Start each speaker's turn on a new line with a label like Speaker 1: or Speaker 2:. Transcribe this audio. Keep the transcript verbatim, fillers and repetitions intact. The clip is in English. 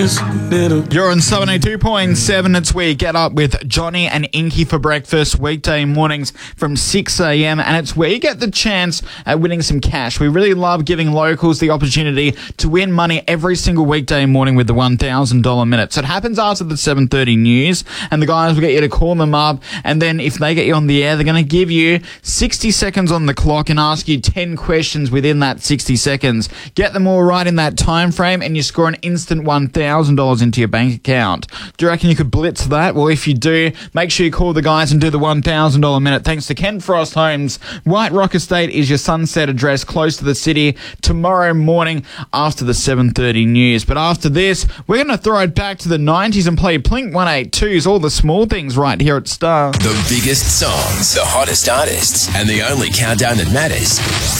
Speaker 1: this little.
Speaker 2: You're on seventy-two point seven. It's We Get Up with Johnny and Inky for breakfast, weekday mornings from six a.m. And it's where you get the chance at winning some cash. We really love giving locals the opportunity to win money every single weekday morning with the one thousand dollars minute. So it happens after the seven thirty news, and the guys will get you to call them up, and then if they get you on the air, they're going to give you sixty seconds on the clock and ask you ten questions within that sixty seconds. Get them all right in that time frame, and you score an instant one thousand dollars into your bank account. Do you reckon you could blitz that? Well, if you do, make sure you call the guys and do the one thousand dollars minute. Thanks to Ken Frost Homes. White Rock Estate is your sunset address close to the city tomorrow morning after the seven thirty news. But after this, we're going to throw it back to the nineties and play Blink one eighty-two's All the Small Things right here at Star.
Speaker 3: The biggest songs, the hottest artists, and the only countdown that matters.